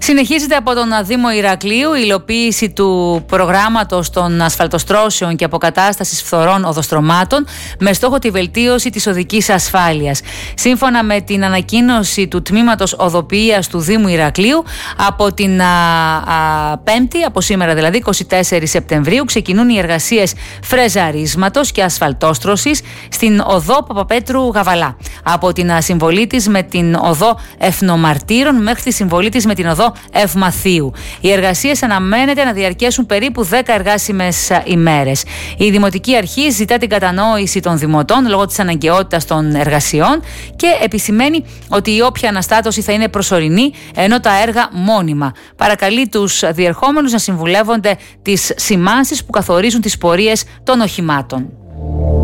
Συνεχίζεται από τον Δήμο Ηρακλείου η υλοποίηση του προγράμματος των ασφαλτοστρώσεων και αποκατάστασης φθορών οδοστρωμάτων με στόχο τη βελτίωση της οδικής ασφάλειας. Σύμφωνα με την ανακοίνωση του Τμήματος Οδοποιίας του Δήμου Ηρακλείου, από την Πέμπτη, από σήμερα δηλαδή 24 Σεπτεμβρίου, ξεκινούν οι εργασίες φρεζαρίσματος και ασφαλτόστρωσης στην οδό Παπαπέτρου Γαβαλά. Από την συμβολή της με την οδό Εθνομαρτύρων μέχρι τη συμβολή της με την οδό Ευμαθίου. Οι εργασίες αναμένεται να διαρκέσουν περίπου 10 εργάσιμες ημέρες. Η Δημοτική Αρχή ζητά την κατανόηση των δημοτών λόγω της αναγκαιότητας των εργασιών και επισημαίνει ότι η όποια αναστάτωση θα είναι προσωρινή, ενώ τα έργα μόνιμα. Παρακαλεί τους διερχόμενους να συμβουλεύονται τις σημάνσεις που καθορίζουν τις πορείες των οχημάτων.